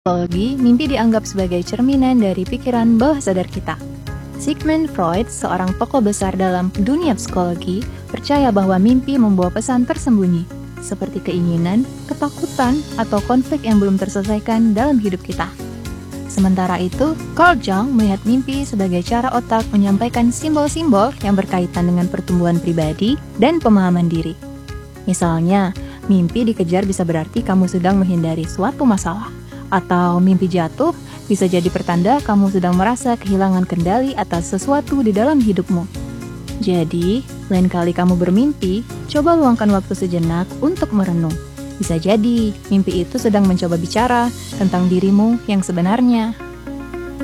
Psikologi, mimpi dianggap sebagai cerminan dari pikiran bawah sadar kita. Sigmund Freud, seorang tokoh besar dalam dunia psikologi, percaya bahwa mimpi membawa pesan tersembunyi, seperti keinginan, ketakutan, atau konflik yang belum terselesaikan dalam hidup kita. Sementara itu, Carl Jung melihat mimpi sebagai cara otak menyampaikan simbol-simbol yang berkaitan dengan pertumbuhan pribadi dan pemahaman diri. Misalnya, mimpi dikejar bisa berarti kamu sedang menghindari suatu masalah. Atau mimpi jatuh bisa jadi pertanda kamu sedang merasa kehilangan kendali atas sesuatu di dalam hidupmu. Jadi, lain kali kamu bermimpi, coba luangkan waktu sejenak untuk merenung. Bisa jadi, mimpi itu sedang mencoba bicara tentang dirimu yang sebenarnya.